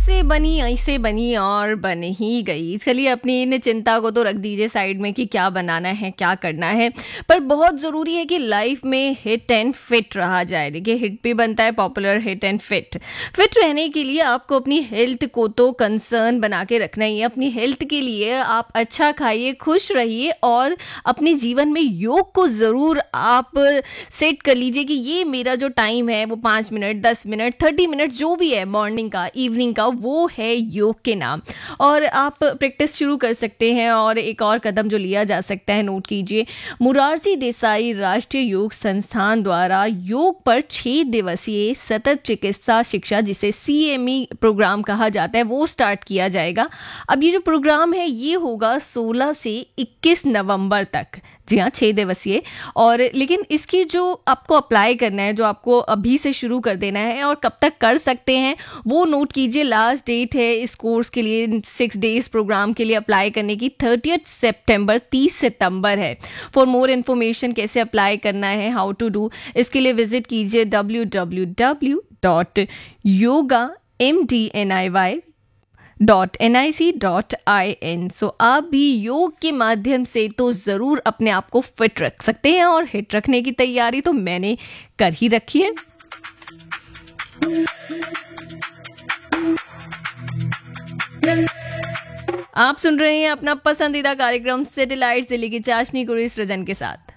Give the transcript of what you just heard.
ऐसे बनी और बन ही गई। चलिए अपनी इन चिंता को तो रख दीजिए साइड में कि क्या बनाना है, क्या करना है। पर बहुत ज़रूरी है कि लाइफ में हिट एंड फिट रहा जाए। देखिए हिट भी बनता है popular, hit and fit. Fit रहने के लिए आपको अपनी हेल्थ को तो कंसर्न बना के रखना ही है। अपनी हेल्थ के लिए आप अच्छा खाइए, खुश रहिए और अपने जीवन में योग को ज़रूर आप सेट कर लीजिए कि ये मेरा जो टाइम है वो 5 मिनट, 10 मिनट, 30 मिनट जो भी है, मॉर्निंग का, इवनिंग का, वो है योग के नाम। और आप प्रैक्टिस शुरू कर सकते हैं। और एक और कदम जो लिया जा सकता है, नोट कीजिए, मोरारजी देसाई राष्ट्रीय योग संस्थान द्वारा योग पर 6 दिवसीय सतत चिकित्सा शिक्षा, जिसे CME प्रोग्राम कहा जाता है, वो स्टार्ट किया जाएगा। अब ये जो प्रोग्राम है ये होगा 16 से 21 नवंबर तक। जी हाँ, 6 दिवसीय। और लेकिन इसकी जो आपको अप्लाई करना है, जो आपको अभी से शुरू कर देना है और कब तक कर सकते हैं वो नोट कीजिए। लास्ट डेट है इस कोर्स के लिए, 6 डेज प्रोग्राम के लिए अप्लाई करने की 30 सितंबर, 30 सितंबर है। फॉर मोर इन्फॉर्मेशन कैसे अप्लाई करना है, हाउ टू डू, इसके लिए विजिट कीजिए www.yoga.nic.in। सो आप भी योग के माध्यम से तो ज़रूर अपने आप को फिट रख सकते हैं और हिट रखने की तैयारी तो मैंने कर ही रखी है। आप सुन रहे हैं अपना पसंदीदा कार्यक्रम सैटेलाइट दिल्ली की चाशनी गुरु सृजन के साथ।